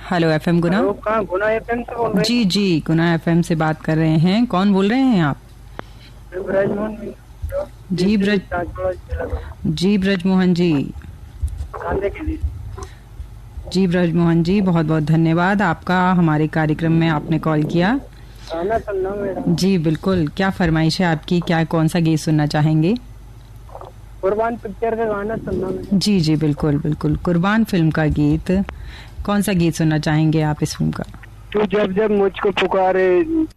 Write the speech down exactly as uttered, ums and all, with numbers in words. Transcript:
Hello FM गुना। कहाँ गुना FM से बोल रहे हैं? जी जी गुना एफएम से बात कर रहे हैं। कौन बोल रहे हैं आप? ब्रजमोहन जी ब्रज जी ब्रजमोहन जी जी ब्रजमोहन जी बहुत बहुत धन्यवाद आपका, हमारे कार्यक्रम में आपने कॉल किया। गाना सुनना मेरा। जी बिल्कुल, क्या फरमाइश है आपकी? क्या कौन सा गीत सुनना चाहेंगे? कुर्बान पिक्चर का गाना सुनना मेरा। जी जी बिल्कुल बिल्कुल, कुर्बान फिल्म का गीत। कौन सा गीत सुनना चाहेंगे आप इस फिल्म का? तू जब जब मुझको पुकारे